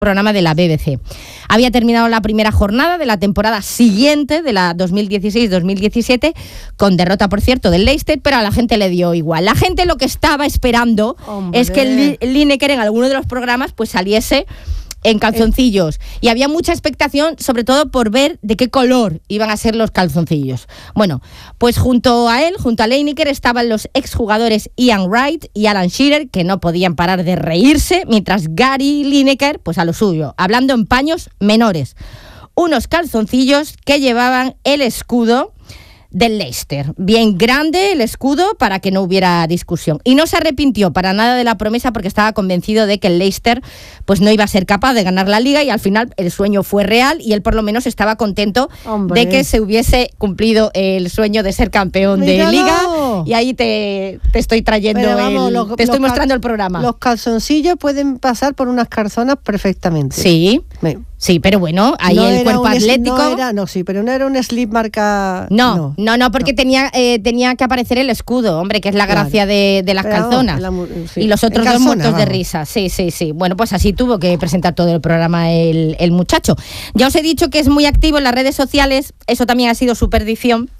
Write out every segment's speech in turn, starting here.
programa de la BBC. Había terminado la primera jornada de la temporada siguiente, de la 2016-2017, con derrota, por cierto, del Leicester, pero a la gente le dio igual. La gente lo que estaba esperando es que el Lineker en alguno de los programas pues saliese en calzoncillos, y había mucha expectación, sobre todo por ver de qué color iban a ser los calzoncillos. Bueno, pues junto a él, junto a Lineker, estaban los exjugadores Ian Wright y Alan Shearer, que no podían parar de reírse, mientras Gary Lineker, pues a lo suyo, hablando en paños menores. Unos calzoncillos que llevaban el escudo del Leicester. Bien grande el escudo para que no hubiera discusión. Y no se arrepintió para nada de la promesa, porque estaba convencido de que el Leicester pues no iba a ser capaz de ganar la Liga, y al final el sueño fue real y él por lo menos estaba contento de que se hubiese cumplido el sueño de ser campeón de Liga. Y ahí te estoy trayendo, te estoy mostrando el programa. Los calzoncillos pueden pasar por unas calzonas perfectamente. Sí. Sí, pero bueno, ahí no el cuerpo atlético... pero no era un slip marca... No, porque tenía que aparecer el escudo, hombre, que es la gracia de las calzonas. Y los otros dos muertos de risa. Sí. Bueno, pues así tuvo que presentar todo el programa el muchacho. Ya os he dicho que es muy activo en las redes sociales, eso también ha sido su perdición.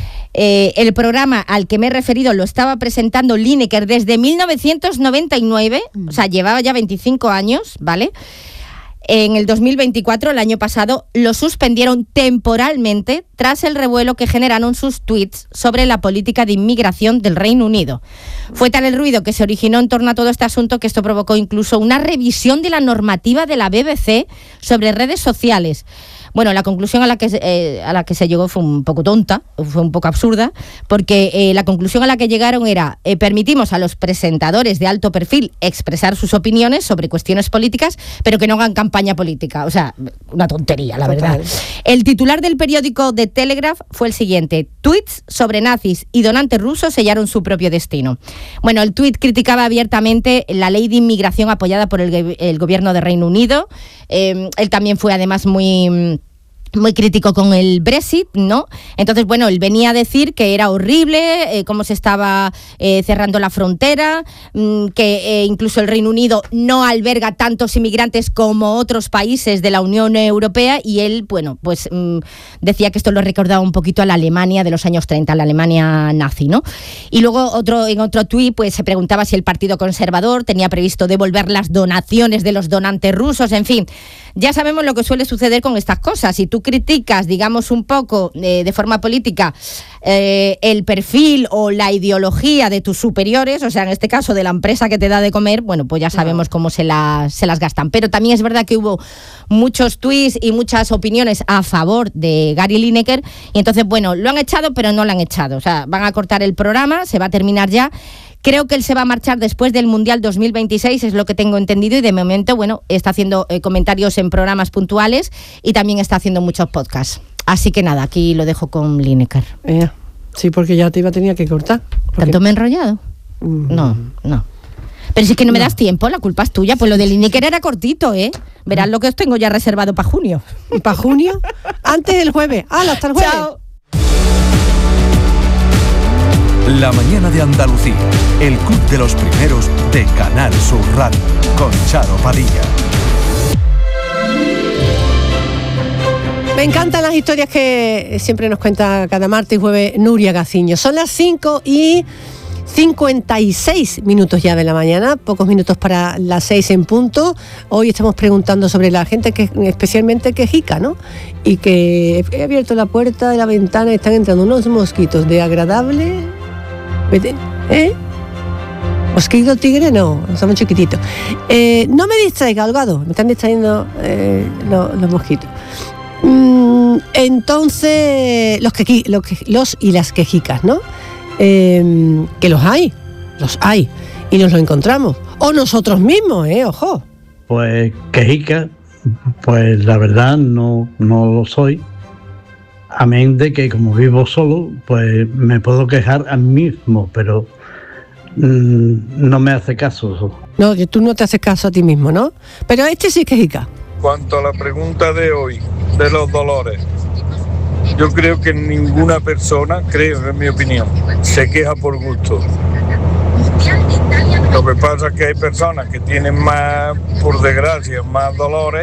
El programa al que me he referido lo estaba presentando Lineker desde 1999, o sea, llevaba ya 25 años, ¿vale? En el 2024, el año pasado, lo suspendieron temporalmente tras el revuelo que generaron sus tweets sobre la política de inmigración del Reino Unido. Fue tal el ruido que se originó en torno a todo este asunto que esto provocó incluso una revisión de la normativa de la BBC sobre redes sociales. Bueno, la conclusión a la que se llegó fue un poco tonta, fue un poco absurda, porque la conclusión a la que llegaron era permitimos a los presentadores de alto perfil expresar sus opiniones sobre cuestiones políticas, pero que no hagan campaña política. O sea, una tontería, la verdad. El titular del periódico The Telegraph fue el siguiente: tweets sobre nazis y donantes rusos sellaron su propio destino. Bueno, el tuit criticaba abiertamente la ley de inmigración apoyada por el gobierno de Reino Unido. Él también fue además muy crítico con el Brexit, ¿no? Entonces, bueno, él venía a decir que era horrible, cómo se estaba cerrando la frontera, que incluso el Reino Unido no alberga tantos inmigrantes como otros países de la Unión Europea, y él, bueno, pues decía que esto lo recordaba un poquito a la Alemania de los años 30, la Alemania nazi, ¿no? Y luego en otro tuit, pues se preguntaba si el Partido Conservador tenía previsto devolver las donaciones de los donantes rusos, en fin. Ya sabemos lo que suele suceder con estas cosas. Si tú criticas, digamos, un poco de forma política el perfil o la ideología de tus superiores, o sea, en este caso de la empresa que te da de comer, bueno, pues ya sabemos cómo se las gastan. Pero también es verdad que hubo muchos tweets y muchas opiniones a favor de Gary Lineker, y entonces, bueno, lo han echado, pero no lo han echado. O sea, van a cortar el programa, se va a terminar ya. Creo que él se va a marchar después del Mundial 2026, es lo que tengo entendido, y de momento, bueno, está haciendo comentarios en programas puntuales y también está haciendo muchos podcasts. Así que nada, aquí lo dejo con Lineker. Sí, porque ya te tenía que cortar. ¿Tanto me he enrollado? No. Pero si es que no me das tiempo, la culpa es tuya. Pues lo de Lineker era cortito, ¿eh? Verás lo que os tengo ya reservado para junio. ¿Y para junio? Antes del jueves. Hasta el jueves. Chao. La mañana de Andalucía, el club de los primeros de Canal Sur Radio, con Charo Padilla. Me encantan las historias que siempre nos cuenta cada martes y jueves Nuria Gaciño. Son las 5:56 ya de la mañana, pocos minutos para las 6 en punto. Hoy estamos preguntando sobre la gente que especialmente quejica, ¿no? Y que he abierto la puerta de la ventana y están entrando unos mosquitos de agradable... ¿Mosquito tigre? No, son chiquititos. No me distraiga, Holgado, me están distrayendo los mosquitos. Entonces, los y las quejicas, ¿no? Que los hay, y nos lo encontramos. O nosotros mismos, ojo. Pues quejica, pues la verdad no lo soy. Amén de que como vivo solo, pues me puedo quejar a mí mismo, pero no me hace caso. No, que tú no te haces caso a ti mismo, ¿no? Pero este sí quejica. Cuanto a la pregunta de hoy, de los dolores, yo creo que ninguna persona, en mi opinión, se queja por gusto. Lo que pasa es que hay personas que tienen más, por desgracia, más dolores